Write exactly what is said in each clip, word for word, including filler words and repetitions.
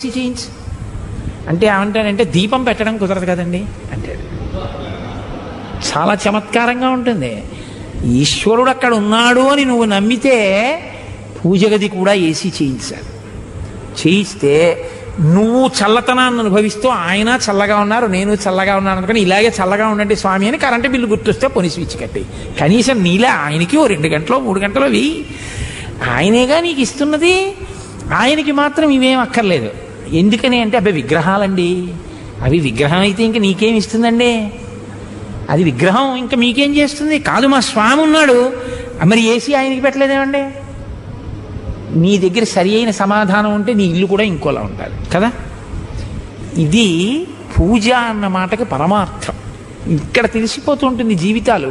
AC చేయించు అంటే ఏమంటాడంటే దీపం పెట్టడం కుదరదు కదండి అంటే చాలా చమత్కారంగా ఉంటుంది. ఈశ్వరుడు అక్కడ ఉన్నాడు అని నువ్వు నమ్మితే పూజ గది కూడా ఏసీ చేయించాలి. చేయిస్తే నువ్వు చల్లతనాన్ని అనుభవిస్తూ ఆయన చల్లగా ఉన్నారు నేను చల్లగా ఉన్నాను అనుకుని ఇలాగే చల్లగా ఉండండి స్వామి అని కరెంటు బిల్లు గుర్తొస్తే పొని స్విచ్ కట్టి కనీసం నీలా ఆయనకి ఓ రెండు గంటలో మూడు గంటలో వెయ్యి. ఆయనేగా నీకు ఇస్తున్నది, ఆయనకి మాత్రం ఇవేం అక్కర్లేదు. ఎందుకని అంటే అబ్బాయి విగ్రహాలండి, అవి విగ్రహం అయితే ఇంకా నీకేం ఇస్తుందండి, అది విగ్రహం ఇంకా మీకేం చేస్తుంది. కాదు మా స్వామి ఉన్నాడు మరి ఏసీ ఆయనకి పెట్టలేదేమండి. నీ దగ్గర సరి అయిన సమాధానం ఉంటే నీ ఇల్లు కూడా ఇంకోలా ఉండాలి కదా. ఇది పూజ అన్న మాటకి పరమార్థం. ఇక్కడ తెలిసిపోతుంటుంది జీవితాలు.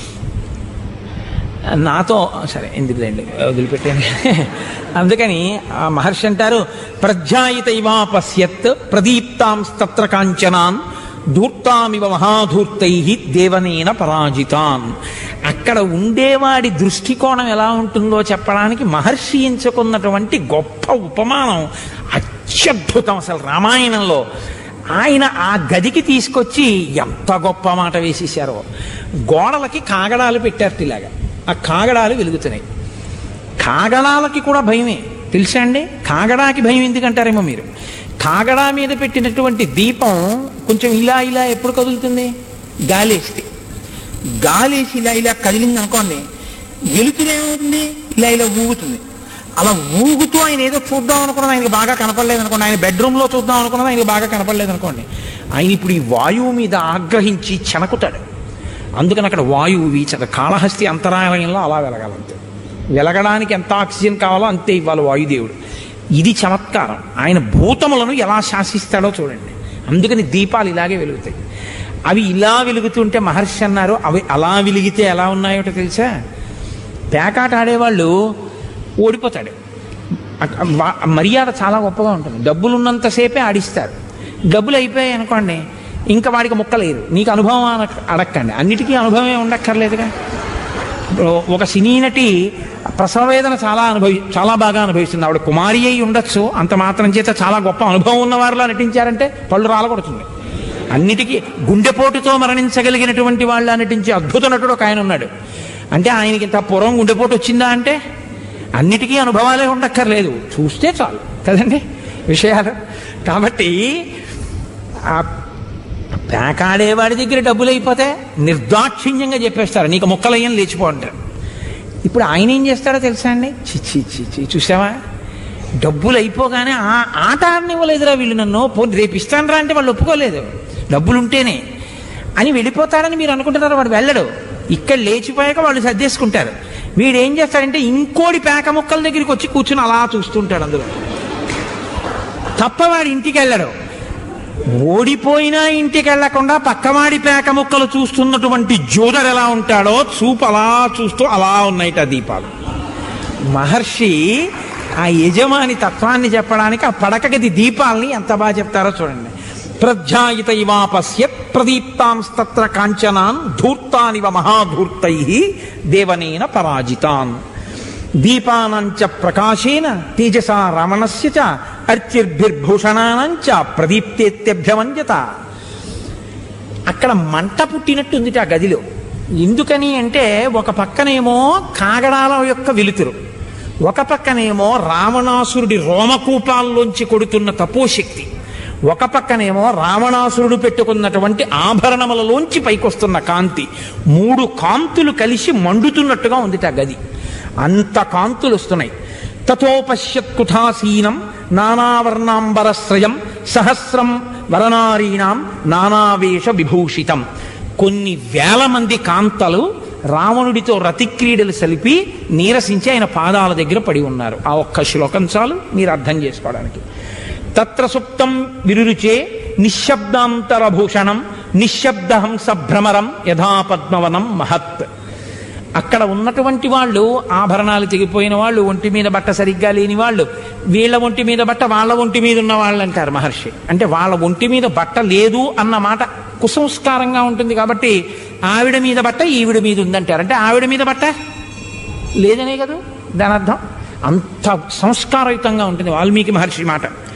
నాతో సరే ఎందుకులేండి వదిలిపెట్టాను. అందుకని ఆ మహర్షి అంటారు ప్రజ్ఞాయిత ఇవా పశ్యత్ ప్రదీప్తాంస్తత్ర కాంచనాన్ ధూర్తామివ మహాధూర్తై దేవనేన పరాజితాన్. అక్కడ ఉండేవాడి దృష్టికోణం ఎలా ఉంటుందో చెప్పడానికి మహర్షి ఎంచుకున్నటువంటి గొప్ప ఉపమానం అత్యద్భుతం. అసలు రామాయణంలో ఆయన ఆ గదికి తీసుకొచ్చి ఎంత గొప్ప మాట వేసేసారో. గోడలకి కాగడాలు పెట్టారు ఇలాగా, ఆ కాగడాలు వెలుగుతున్నాయి. కాగడాలకి కూడా భయమే తెలుసా అండి. కాగడాకి భయం ఎందుకంటారేమో మీరు. కాగడా మీద పెట్టినటువంటి దీపం కొంచెం ఇలా ఇలా ఎప్పుడు కదులుతుంది, గాలేస్తే. గాలేసి ఇలా ఇలా కదిలింది అనుకోండి, వెలుతురేమవుతుంది, ఇలా ఇలా ఊగుతుంది. అలా ఊగుతూ ఆయన ఏదో చూద్దాం అనుకున్నది ఆయనకి బాగా కనపడలేదు అనుకోండి, ఆయన బెడ్రూమ్లో చూద్దాం అనుకున్నది ఆయనకి బాగా కనపడలేదు అనుకోండి, ఆయన ఇప్పుడు ఈ వాయువు మీద ఆగ్రహించి చెనకుతాడు. అందుకని అక్కడ వాయువు వీచదు. కాళహస్తి అంతరాలయంలో అలా వెలగాలంతే. వెలగడానికి ఎంత ఆక్సిజన్ కావాలో అంతే ఇవ్వాలి వాయుదేవుడు. ఇది చమత్కారం. ఆయన భూతములను ఎలా శాసిస్తాడో చూడండి. అందుకని దీపాలు ఇలాగే వెలుగుతాయి. అవి ఇలా వెలుగుతుంటే మహర్షి అన్నారు అవి అలా వెలిగితే ఎలా ఉన్నాయోటో తెలుసా. పేకాట ఆడేవాళ్ళు ఓడిపోతాడు, మర్యాద చాలా గొప్పగా ఉంటుంది. డబ్బులు ఉన్నంతసేపే ఆడిస్తారు. డబ్బులు అయిపోయాయి అనుకోండి ఇంకా వాడికి ముక్కలేదు. నీకు అనుభవం అడక్కండి, అన్నిటికీ అనుభవమే ఉండక్కర్లేదుగా. ఒక సినీ నటి ప్రసవ వేదన చాలా అనుభవి చాలా బాగా అనుభవిస్తుంది. ఆవిడ కుమారి అయి ఉండొచ్చు, అంత మాత్రం చేత చాలా గొప్ప అనుభవం ఉన్నవారిలా నటించారంటే పళ్ళు రాలగొడుతుంది. అన్నిటికీ గుండెపోటుతో మరణించగలిగినటువంటి వాళ్ళ నటించే అద్భుత నటుడు ఒక ఆయన ఉన్నాడు. అంటే ఆయనకి ఇంత పూర్వం గుండెపోటు వచ్చిందా అంటే అన్నిటికీ అనుభవాలే ఉండక్కర్లేదు, చూస్తే చాలు కదండి విషయాలు. కాబట్టి ఆ పేకాడేవాడి దగ్గర డబ్బులు అయిపోతే నిర్దాక్షిణ్యంగా చెప్పేస్తారు నీకు ముక్కలయ్యని లేచిపో అంటారు. ఇప్పుడు ఆయన ఏం చేస్తాడో తెలుసా అండి, చిచ్చి చిచ్చి చూసావా డబ్బులు అయిపోగానే ఆ ఆట ఆడనివ్వలేదురా వీళ్ళు నన్ను, పోనీ రేపు ఇస్తానరా అంటే వాళ్ళు ఒప్పుకోలేదు, డబ్బులుంటేనే అని వెళ్ళిపోతారని మీరు అనుకుంటున్నారు. వాడు వెళ్ళడు. ఇక్కడ లేచిపోయాక వాళ్ళు సర్దేసుకుంటారు. వీడు ఏం చేస్తాడంటే ఇంకోటి పేక ముక్కల దగ్గరికి వచ్చి కూర్చుని అలా చూస్తుంటాడు. అందులో తప్ప వాడు ఇంటికి వెళ్ళడు. ఓడిపోయినా ఇంటికి వెళ్లకుండా పక్కవాడి పేక ముక్కలు చూస్తున్నటువంటి జోదర్ ఎలా ఉంటాడో చూపు అలా చూస్తూ అలా ఉన్నాయిట దీపాలు. మహర్షి ఆ యజమాని తత్వాన్ని చెప్పడానికి ఆ పడక గది దీపాలని ఎంత బాగా చెప్తారో చూడండి. ప్రజ్ఞాయిత ఇవా పశ్యత్ ప్రదీప్తాంస్తత్ర కాంచనాన్ ధూర్తానివ మహాధూర్తై దేవనేన పరాజితాన్ దీపానంచ ప్రకాశేన తేజసా రమణస్య చ అర్చిర్భిర్భూషణానంచ ప్రదీప్తేత్యభ్యమంజత. అక్కడ మంట పుట్టినట్టుంది ఆ గదిలో. ఎందుకని అంటే ఒక పక్కనేమో కాగడాల యొక్క వెలుతురు, ఒక పక్కనేమో రావణాసురుడి రోమకూపాల్లోంచి కొడుతున్న తపోశక్తి, ఒక పక్కనేమో రావణాసురుడు పెట్టుకున్నటువంటి ఆభరణములలోంచి పైకొస్తున్న కాంతి. మూడు కాంతులు కలిసి మండుతున్నట్టుగా ఉంది ఆ గది. అంత కాంతులు వస్తున్నాయి. తథోపశ్యత్ కుథాసీనం నానావర్ణాంబరశ్రయం సహస్రం వరనారీణాం నానావేష విభూషితం. కొన్ని వేల మంది కాంతలు రావణుడితో రతిక్రీడలు సలిపి నీరసించి ఆయన పాదాల దగ్గర పడి ఉన్నారు. ఆ ఒక్క శ్లోకం చాలు మీరు అర్థం చేసుకోవడానికి. తత్ర సుప్తం విరురుచే నిశ్శబ్దాంతరభూషణం నిశ్శబ్దహంస భ్రమరం యథా పద్మవనం మహత్. అక్కడ ఉన్నటువంటి వాళ్ళు ఆభరణాలు తెగిపోయిన వాళ్ళు, ఒంటి మీద బట్ట సరిగ్గా లేని వాళ్ళు, వీళ్ళ ఒంటి మీద బట్ట వాళ్ళ ఒంటి మీద ఉన్న వాళ్ళు అంటారు మహర్షి. అంటే వాళ్ళ ఒంటి మీద బట్ట లేదు అన్న మాట కుసంస్కారంగా ఉంటుంది కాబట్టి ఆవిడ మీద బట్ట ఈవిడ మీద ఉందంటారు. అంటే ఆవిడ మీద బట్ట లేదనే కదా దాని అర్థం. అంత సంస్కారయుతంగా ఉంటుంది వాల్మీకి మహర్షి మాట.